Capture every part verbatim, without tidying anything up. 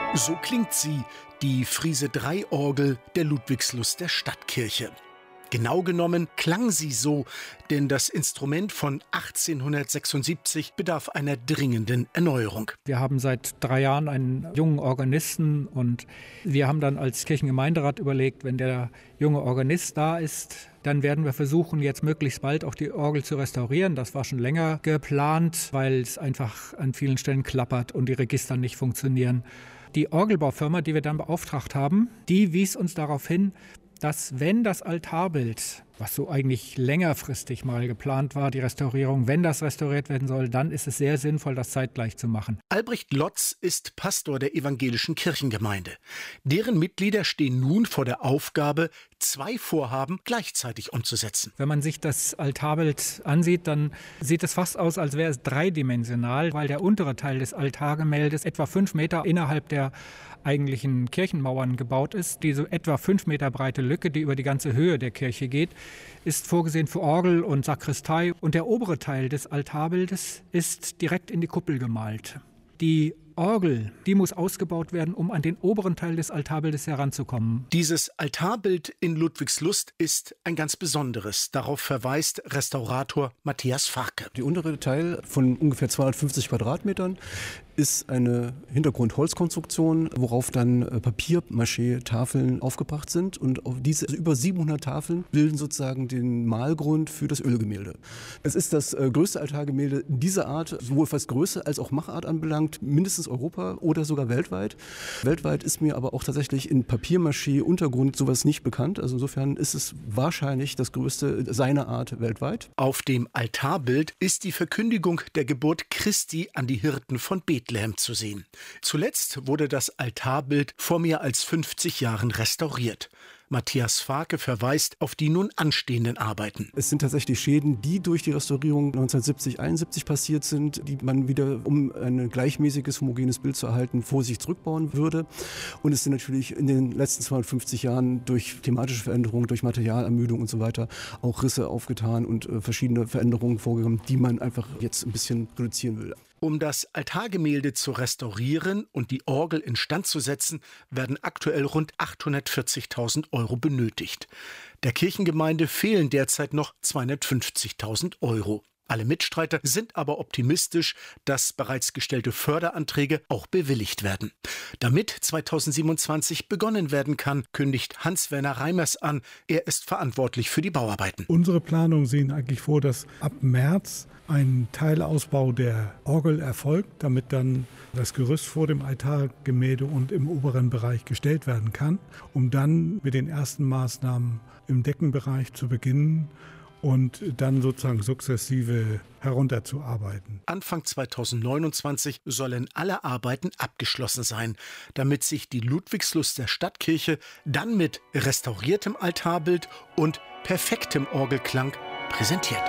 So klingt sie, die Friese drei Orgel der Ludwigslust der Stadtkirche. Genau genommen klang sie so, denn das Instrument von achtzehnhundertsechsundsiebzig bedarf einer dringenden Erneuerung. Wir haben seit drei Jahren einen jungen Organisten und wir haben dann als Kirchengemeinderat überlegt, wenn der junge Organist da ist, dann werden wir versuchen, jetzt möglichst bald auch die Orgel zu restaurieren. Das war schon länger geplant, weil es einfach an vielen Stellen klappert und die Register nicht funktionieren. Die Orgelbaufirma, die wir dann beauftragt haben, die wies uns darauf hin, dass wenn das Altarbild, was so eigentlich längerfristig mal geplant war, die Restaurierung, wenn das restauriert werden soll, dann ist es sehr sinnvoll, das zeitgleich zu machen. Albrecht Lotz ist Pastor der evangelischen Kirchengemeinde. Deren Mitglieder stehen nun vor der Aufgabe, zwei Vorhaben gleichzeitig umzusetzen. Wenn man sich das Altarbild ansieht, dann sieht es fast aus, als wäre es dreidimensional, weil der untere Teil des Altargemäldes etwa fünf Meter innerhalb der eigentlichen Kirchenmauern gebaut ist. Diese etwa fünf Meter breite Lücke, die über die ganze Höhe der Kirche geht, ist vorgesehen für Orgel und Sakristei. Und der obere Teil des Altarbildes ist direkt in die Kuppel gemalt. Die Orgel, die muss ausgebaut werden, um an den oberen Teil des Altarbildes heranzukommen. Dieses Altarbild in Ludwigslust ist ein ganz besonderes. Darauf verweist Restaurator Matthias Farke. Der untere Teil von ungefähr zweihundertfünfzig Quadratmetern ist eine Hintergrund-Holzkonstruktion, worauf dann Papier-Maché-Tafeln aufgebracht sind. Und auf diese also über siebenhundert Tafeln bilden sozusagen den Malgrund für das Ölgemälde. Es ist das äh, größte Altargemälde dieser Art, sowohl was Größe als auch Machart anbelangt, mindestens Europa oder sogar weltweit. Weltweit ist mir aber auch tatsächlich in Papier-Maché-Untergrund sowas nicht bekannt. Also insofern ist es wahrscheinlich das größte seiner Art weltweit. Auf dem Altarbild ist die Verkündigung der Geburt Christi an die Hirten von Bethlehem zu sehen. Zuletzt wurde das Altarbild vor mehr als fünfzig Jahren restauriert. Matthias Farke verweist auf die nun anstehenden Arbeiten. Es sind tatsächlich Schäden, die durch die Restaurierung neunzehnhundertsiebzig, einundsiebzig passiert sind, die man wieder, um ein gleichmäßiges, homogenes Bild zu erhalten, vor sich zurückbauen würde. Und es sind natürlich in den letzten zweihundertfünfzig Jahren durch thematische Veränderungen, durch Materialermüdung und so weiter auch Risse aufgetan und äh, verschiedene Veränderungen vorgenommen, die man einfach jetzt ein bisschen reduzieren will. Um das Altargemälde zu restaurieren und die Orgel instand zu setzen, werden aktuell rund achthundertvierzigtausend Euro benötigt. Der Kirchengemeinde fehlen derzeit noch zweihundertfünfzigtausend Euro. Alle Mitstreiter sind aber optimistisch, dass bereits gestellte Förderanträge auch bewilligt werden. Damit zweitausendsiebenundzwanzig begonnen werden kann, kündigt Hans-Werner Reimers an. Er ist verantwortlich für die Bauarbeiten. Unsere Planungen sehen eigentlich vor, dass ab März ein Teilausbau der Orgel erfolgt, damit dann das Gerüst vor dem Altargemälde und im oberen Bereich gestellt werden kann, um dann mit den ersten Maßnahmen im Deckenbereich zu beginnen und dann sozusagen sukzessive herunterzuarbeiten. Anfang zweitausendneunundzwanzig sollen alle Arbeiten abgeschlossen sein, damit sich die Ludwigslust der Stadtkirche dann mit restauriertem Altarbild und perfektem Orgelklang präsentiert.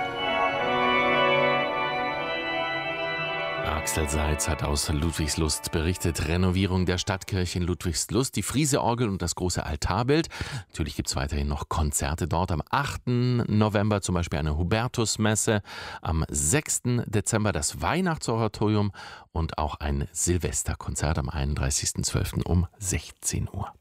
Axel Seitz hat aus Ludwigslust berichtet. Renovierung der Stadtkirche in Ludwigslust, die Friese-Orgel und das große Altarbild. Natürlich gibt es weiterhin noch Konzerte dort. Am achten November zum Beispiel eine Hubertusmesse. Am sechsten Dezember das Weihnachtsoratorium und auch ein Silvesterkonzert am einunddreißigsten zwölften um sechzehn Uhr.